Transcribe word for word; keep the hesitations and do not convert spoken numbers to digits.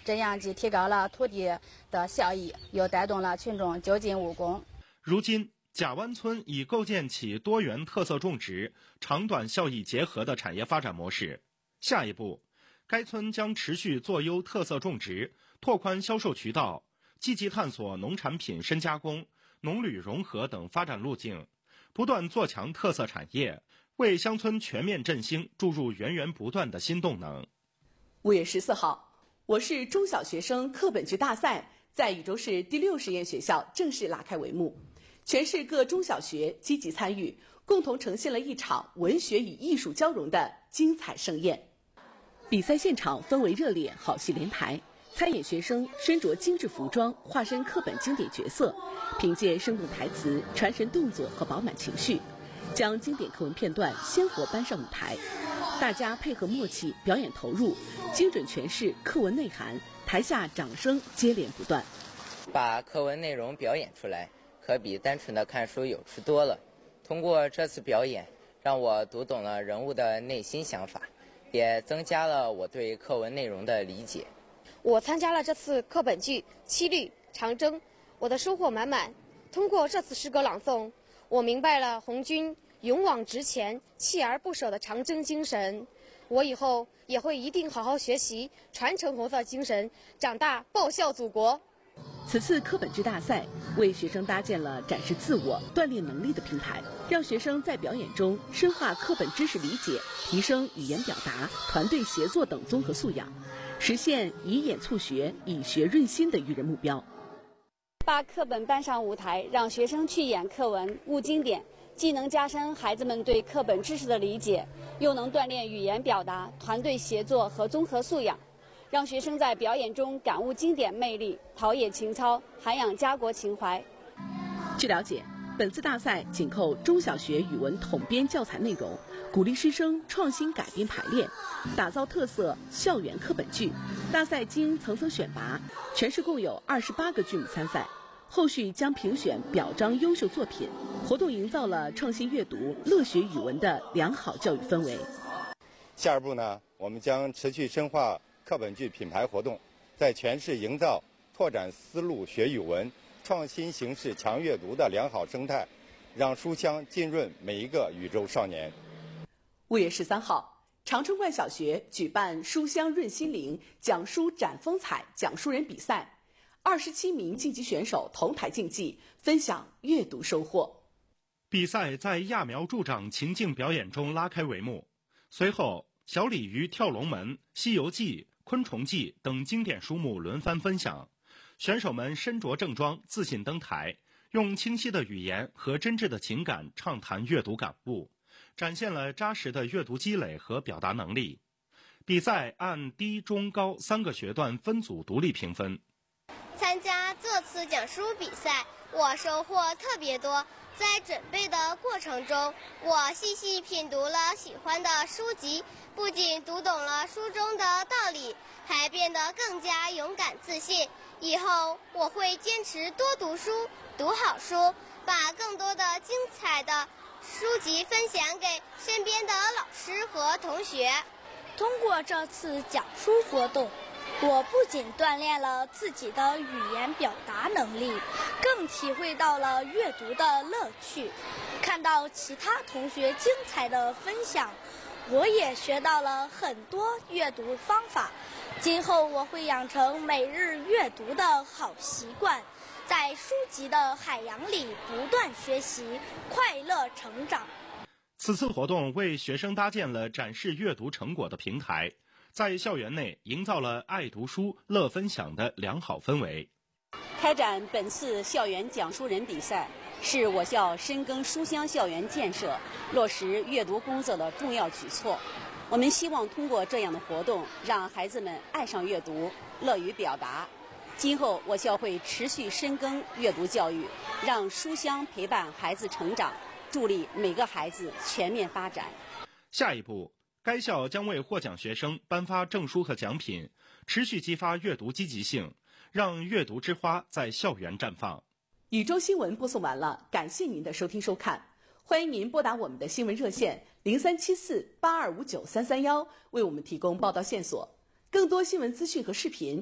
这样既提高了土地的效益，又带动了群众就近务工。 如今贾湾村已构建起多元特色种植、长短效益结合的产业发展模式。下一步，该村将持续做优特色种植，拓宽销售渠道，积极探索农产品深加工、农旅融合等发展路径，不断做强特色产业，为乡村全面振兴注入源源不断的新动能。 五月十四号，我市中小学生课本剧大赛在禹州市第六实验学校正式拉开帷幕。全市各中小学积极参与，共同呈现了一场文学与艺术交融的精彩盛宴。比赛现场氛围热烈，好戏连台。参演学生身着精致服装，化身课本经典角色，凭借生动台词、传神动作和饱满情绪，将经典课文片段鲜活搬上舞台。大家配合默契，表演投入，精准诠释课文内涵，台下掌声接连不断。 把课文内容表演出来，可比单纯的看书有趣多了。通过这次表演，让我读懂了人物的内心想法，也增加了我对课文内容的理解。 我参加了这次课本剧《七律长征》，我的收获满满。通过这次诗歌朗诵，我明白了红军勇往直前、锲而不舍的长征精神。我以后也会一定好好学习，传承红色精神，长大报效祖国。 此次课本剧大赛为学生搭建了展示自我、锻炼能力的平台，让学生在表演中深化课本知识理解，提升语言表达、团队协作等综合素养，实现以眼促学、以学润心的育人目标。 把课本搬上舞台，让学生去演课文、悟经典，既能加深孩子们对课本知识的理解，又能锻炼语言表达、团队协作和综合素养，让学生在表演中感悟经典魅力，陶冶情操，涵养家国情怀。 据了解，本次大赛紧扣中小学语文统编教材内容，鼓励师生创新改编排练，打造特色校园课本剧。大赛经层层选拔，全市共有二十八个剧目参赛，后续将评选表彰优秀作品。活动营造了创新阅读、乐学语文的良好教育氛围。 下一步呢，我们将持续深化课本剧品牌活动，在全市营造、拓展思路学语文、创新形式强阅读的良好生态，让书香浸润每一个禹州少年。 五月十三号，长春冠小学举办书香润心灵讲书展风采讲书人比赛，二十七名竞级选手同台竞技，分享阅读收获。 比赛在揠苗助长情境表演中拉开帷幕，随后小鲤鱼跳龙门、西游记、昆虫记等经典书目轮番分享，选手们身着正装自信登台，用清晰的语言和真挚的情感畅谈阅读感悟，展现了扎实的阅读积累和表达能力。比赛按低、中、高三个学段分组独立评分。 参加这次讲书比赛，我收获特别多。在准备的过程中，我细细品读了喜欢的书籍，不仅读懂了书中的道理，还变得更加勇敢自信。以后我会坚持多读书，读好书，把更多的精彩的书籍分享给身边的老师和同学。 通过这次讲书活动，我不仅锻炼了自己的语言表达能力，更体会到了阅读的乐趣。看到其他同学精彩的分享，我也学到了很多阅读方法。今后我会养成每日阅读的好习惯，在书籍的海洋里不断学习，快乐成长。 此次活动为学生搭建了展示阅读成果的平台，在校园内营造了爱读书、乐分享的良好氛围。 开展本次校园讲书人比赛，是我校深耕书香校园建设、落实阅读工作的重要举措。我们希望通过这样的活动，让孩子们爱上阅读，乐于表达。今后我校会持续深耕阅读教育，让书香陪伴孩子成长，助力每个孩子全面发展。 下一步，该校将为获奖学生颁发证书和奖品，持续激发阅读积极性，让阅读之花在校园绽放。 禹州新闻播送完了，感谢您的收听收看。欢迎您拨打我们的新闻热线零三七四八二五九三三幺，为我们提供报道线索。更多新闻资讯和视频